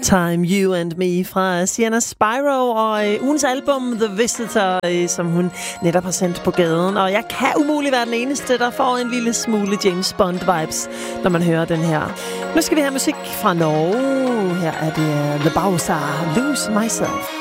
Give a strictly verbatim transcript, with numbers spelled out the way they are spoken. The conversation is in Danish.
Time, You and Me fra Sienna Spyro og øh, ugens album The Visitor, øh, som hun netop har sendt på gaden. Og jeg kan umuligt være den eneste, der får en lille smule James Bond-vibes, når man hører den her. Nu skal vi have musik fra Norge. Her er det The Bowser, Lose Myself.